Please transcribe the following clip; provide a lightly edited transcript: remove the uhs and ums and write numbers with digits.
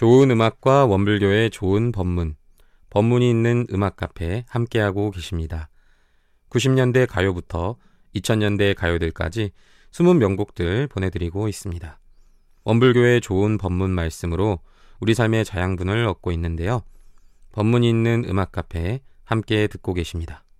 좋은 음악과 원불교의 좋은 법문, 법문이 있는 음악 카페에 함께하고 계십니다. 90년대 가요부터 2000년대 가요들까지 숨은 명곡들 보내드리고 있습니다. 원불교의 좋은 법문 말씀으로 우리 삶의 자양분을 얻고 있는데요. 법문이 있는 음악 카페에 함께 듣고 계십니다.